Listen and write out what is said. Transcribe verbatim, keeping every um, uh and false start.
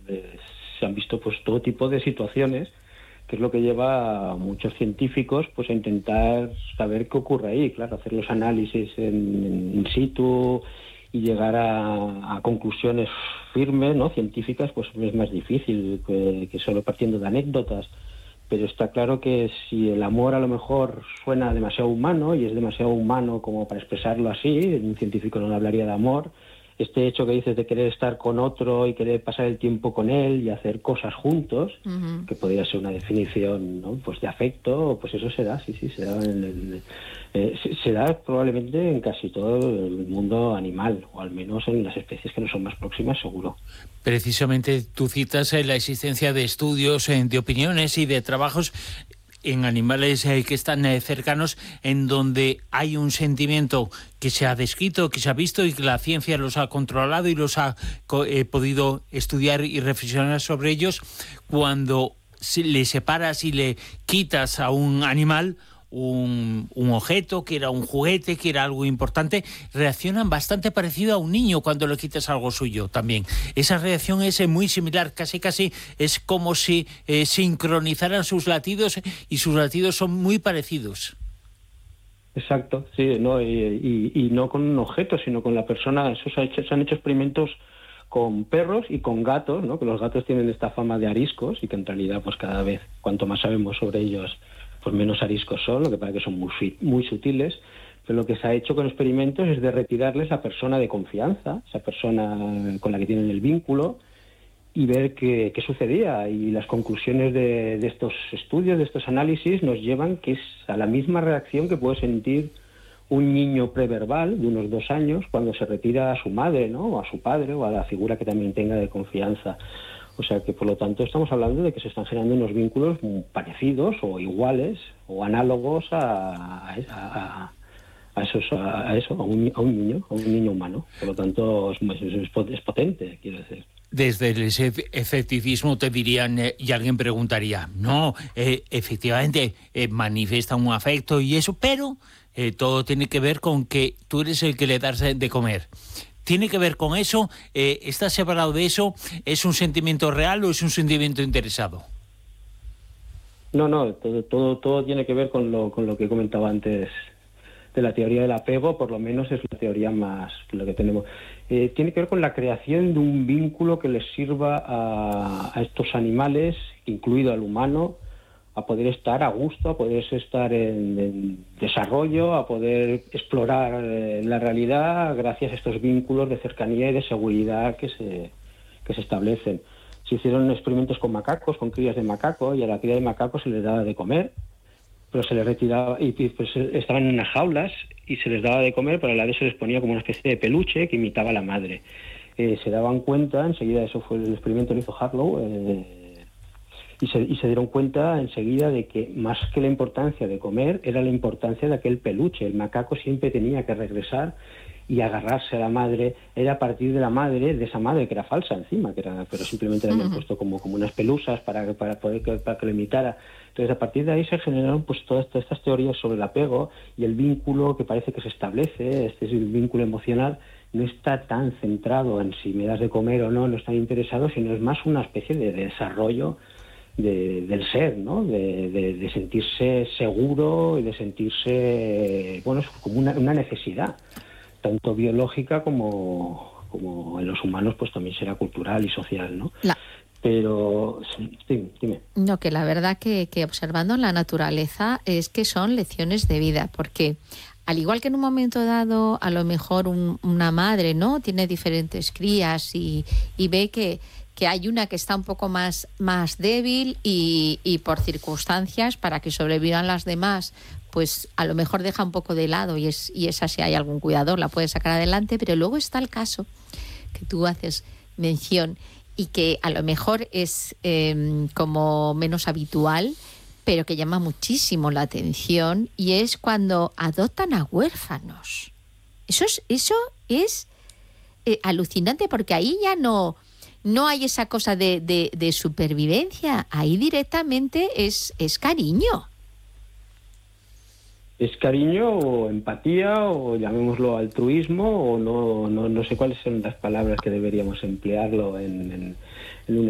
eh, se han visto pues todo tipo de situaciones, que es lo que lleva a muchos científicos pues a intentar saber qué ocurre ahí, claro, hacer los análisis en, in situ y llegar a, a conclusiones firmes, ¿no?, científicas, pues es más difícil que, que solo partiendo de anécdotas. Pero está claro que si el amor a lo mejor suena demasiado humano y es demasiado humano como para expresarlo así, un científico no le hablaría de amor, este hecho que dices de querer estar con otro y querer pasar el tiempo con él y hacer cosas juntos, uh-huh. que podría ser una definición, ¿no?, pues de afecto, pues eso se da, sí, sí, se da, en el, eh, se, se da probablemente en casi todo el mundo animal, o al menos en las especies que nos son más próximas, seguro. Precisamente tú citas eh, la existencia de estudios, eh, de opiniones y de trabajos en animales eh, que están eh, cercanos, en donde hay un sentimiento que se ha descrito, que se ha visto y que la ciencia los ha controlado y los ha eh, podido estudiar y reflexionar sobre ellos. Cuando si le separas y le quitas a un animal un, un objeto, que era un juguete, que era algo importante, reaccionan bastante parecido a un niño cuando le quitas algo suyo también. Esa reacción es muy similar, casi casi es como si eh, sincronizaran sus latidos, y sus latidos son muy parecidos. Exacto, sí, no, y, y, y no con un objeto, sino con la persona. Eso se, ha hecho, se han hecho experimentos con perros y con gatos, ¿no?, que los gatos tienen esta fama de ariscos y que en realidad pues cada vez cuanto más sabemos sobre ellos pues menos ariscos son, lo que pasa que son muy, muy sutiles, pero lo que se ha hecho con experimentos es de retirarles a persona de confianza, esa persona con la que tienen el vínculo, y ver qué, qué sucedía. Y las conclusiones de, de estos estudios, de estos análisis, nos llevan que es a la misma reacción que puede sentir un niño preverbal de unos dos años cuando se retira a su madre, ¿no?, o a su padre, o a la figura que también tenga de confianza. O sea que, por lo tanto, estamos hablando de que se están generando unos vínculos parecidos o iguales o análogos a, a, a, esos, a eso, a un, a un niño, a un niño humano. Por lo tanto, es, es, es potente, quiero decir. Desde el escepticismo te dirían, eh, y alguien preguntaría, no, eh, efectivamente eh, manifiesta un afecto y eso, pero eh, todo tiene que ver con que tú eres el que le das de comer. ¿Tiene que ver con eso? Eh, ¿Estás separado de eso? ¿Es un sentimiento real o es un sentimiento interesado? No, no, todo, todo, todo tiene que ver con lo, con lo que comentaba antes de la teoría del apego, por lo menos es la teoría más lo que tenemos. Eh, tiene que ver con la creación de un vínculo que les sirva a, a estos animales, incluido al humano, a poder estar a gusto, a poder estar en, en desarrollo, a poder explorar eh, la realidad gracias a estos vínculos de cercanía y de seguridad que se, que se establecen. Se hicieron experimentos con macacos, con crías de macaco, y a la cría de macaco se les daba de comer, pero se les retiraba, y pues estaban en unas jaulas y se les daba de comer, pero a la vez se les ponía como una especie de peluche que imitaba a la madre. Eh, se daban cuenta, enseguida, eso fue el experimento que hizo Harlow, eh, Y se, y se dieron cuenta enseguida de que más que la importancia de comer era la importancia de aquel peluche. El macaco siempre tenía que regresar y agarrarse a la madre. Era a partir de la madre, de esa madre que era falsa encima, que era, pero simplemente le habían puesto como, como unas pelusas para, para poder que, para que lo imitara. Entonces, a partir de ahí se generaron pues todas estas teorías sobre el apego y el vínculo que parece que se establece, este es el vínculo emocional, no está tan centrado en si me das de comer o no, no está interesado, sino es más una especie de, de desarrollo De, del ser, ¿no? De, de, de sentirse seguro y de sentirse, bueno, es como una, una necesidad, tanto biológica como, como en los humanos, pues también será cultural y social, ¿no? La... Pero, sí, dime. No, que la verdad que, que observando la naturaleza es que son lecciones de vida, porque al igual que en un momento dado, a lo mejor un, una madre, ¿no?, tiene diferentes crías y, y ve que que hay una que está un poco más, más débil y, y por circunstancias, para que sobrevivan las demás, pues a lo mejor deja un poco de lado y, es, y esa, si hay algún cuidador, la puede sacar adelante. Pero luego está el caso que tú haces mención y que a lo mejor es eh, como menos habitual, pero que llama muchísimo la atención, y es cuando adoptan a huérfanos. Eso es, eso es eh, alucinante, porque ahí ya no... No hay esa cosa de, de, de supervivencia, ahí directamente es, es cariño. Es cariño o empatía o llamémoslo altruismo o no, no, no sé cuáles son las palabras que deberíamos emplearlo en, en, en un